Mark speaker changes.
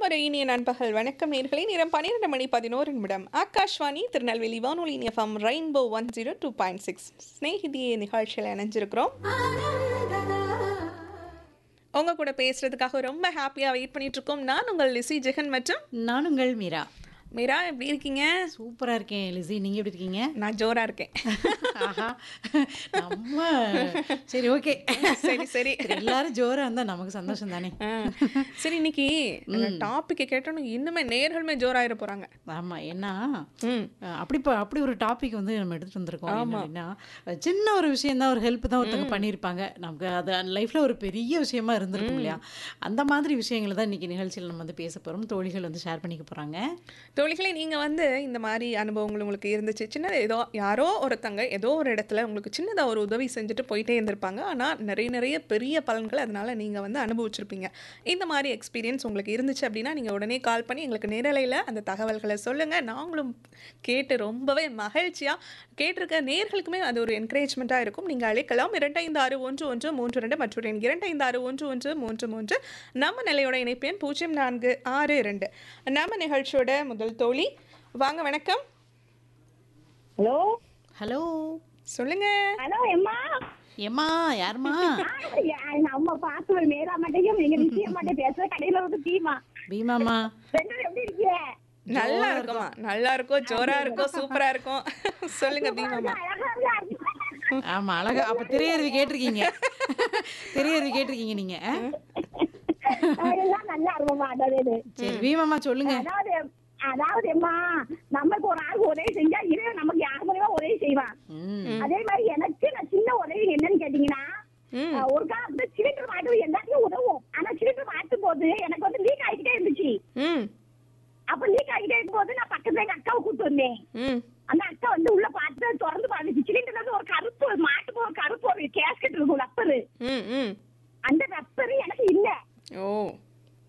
Speaker 1: ஒரு இனிய நண்பகல் வணக்கம் நேர்களே. நேரம் 12 மணி 11 நிமிடம். ஆகாஷ்வாணி திருநெல்வேலி வானொலி எஃப்எம் ரெயின்போ 102.6 ஸ்நேகிதியே நிகழ்ச்சியில் இணைஞ்சிருக்கிறோம். உங்க கூட பேசுறதுக்காக ரொம்ப ஹாப்பியா வெயிட் பண்ணிட்டு இருக்கோம். நான் உங்கள் லிசி ஜெகன் மற்றும்
Speaker 2: நான் உங்கள் மீரா.
Speaker 1: மீரா, எப்படி இருக்கீங்க?
Speaker 2: சூப்பரா இருக்கேன் லிசி, நீங்க எப்படி இருக்கீங்க?
Speaker 1: நான் ஜோரா இருக்கேன்.
Speaker 2: ஆஹா, நம்ம சரி, ஓகே,
Speaker 1: சரி சரி,
Speaker 2: எல்லாரும் ஜோரா இருந்தா நமக்கு சந்தோஷம் தானே.
Speaker 1: சரி, இன்னைக்கு டாபிக் கேட்டோன்னு இன்னுமே நேர்களுமே ஜோராயிர போறாங்க.
Speaker 2: ஆமா, ஏன்னா அப்படி ஒரு டாபிக் வந்து நம்ம எடுத்துட்டு வந்திருக்கோம். அப்படின்னா சின்ன ஒரு விஷயம் தான், ஒரு ஹெல்ப் தான் ஒருத்தங்க பண்ணியிருப்பாங்க, நமக்கு அது லைஃப்ல ஒரு பெரிய விஷயமா இருந்திருக்கும் இல்லையா? அந்த மாதிரி விஷயங்களை தான் இன்னைக்கு நிகழ்ச்சியில் நம்ம வந்து பேச போறோம். தோழிகள் வந்து ஷேர் பண்ணிக்க போறாங்க.
Speaker 1: தோழிகளே, நீங்கள் வந்து இந்த மாதிரி அனுபவங்கள் உங்களுக்கு இருந்துச்சு? சின்னதாக ஏதோ யாரோ ஒருத்தங்க ஏதோ ஒரு இடத்துல உங்களுக்கு சின்னதாக ஒரு உதவி செஞ்சுட்டு போயிட்டே இருந்திருப்பாங்க. ஆனால் நிறைய பெரிய பலன்கள் அதனால் நீங்கள் வந்து அனுபவிச்சிருப்பீங்க. இந்த மாதிரி எக்ஸ்பீரியன்ஸ் உங்களுக்கு இருந்துச்சு அப்படின்னா நீங்கள் உடனே கால் பண்ணி எங்களுக்கு நேரலையில் அந்த தகவல்களை சொல்லுங்கள். நாங்களும் கேட்டு ரொம்பவே மகிழ்ச்சியாக கேட்டிருக்க நேர்களுக்குமே அது ஒரு என்கரேஜ்மெண்ட்டாக இருக்கும். நீங்கள் அழைக்கலாம் 256113 மற்றும் 25611333. நம்ம நிலையோட இணைப்பு எண் 0462. நம்ம நிகழ்ச்சியோட முதல் தோழி வாங்க. வணக்கம்.
Speaker 3: ஹலோ
Speaker 2: ஹலோ,
Speaker 1: சொல்லுங்க.
Speaker 3: ஹலோ எம்மா.
Speaker 2: ஏம்மா, யாருமா?
Speaker 3: நம்ம பார்த்து மேரா மாட்டையும் எங்க நிச்சயம் மாட்டே பேசுற கடையில வந்து பீமா.
Speaker 2: பீமாமா,
Speaker 3: ரெண்டு எப்படி இருக்கீங்க?
Speaker 1: நல்லா இருக்குமா? நல்லா இருக்கும், ஜோரா இருக்கும், சூப்பரா இருக்கும். சொல்லுங்க பீமாமா.
Speaker 3: அழகா இருக்கு.
Speaker 2: ஆமா, அழகா. அப்ப திரையருவி கேட்டிருக்கீங்க, திரையருவி கேட்டிருக்கீங்க நீங்க.
Speaker 3: எல்லாம் நல்லா இருக்குமா? அதாவது
Speaker 2: சரி பீமாமா சொல்லுங்க.
Speaker 3: அதாவது எம்மா, நமக்கு ஒரு ஆள் உதவி செஞ்சா இறைவன் நமக்கு யார் மூலமா உதவி செய்வான். அதே மாதிரி எனக்கு நான் சின்ன உதவி என்னன்னு கேட்டீங்கன்னா, ஒரு காலத்துல சிலிண்டர் மாட்டு எல்லாத்தையும் உதவும். ஆனா சிலிண்டர் மாட்டும் போது எனக்கு வந்து லீக் ஆகிட்டே இருந்துச்சு. அப்ப லீக் ஆகிட்டே இருக்கும் போது நான் பக்கத்துல எங்க அக்காவை கூப்பிட்டு வந்தேன். அந்த அக்கா வந்து உள்ள பார்த்து திறந்து பார்த்துச்சு. சிலிண்டர்ல இருந்து ஒரு கருப்பு ஒரு கருப்பு ஒரு கேஸ்கெட் இருக்கும், ரப்பரு. அந்த ரப்பரு எனக்கு இல்ல.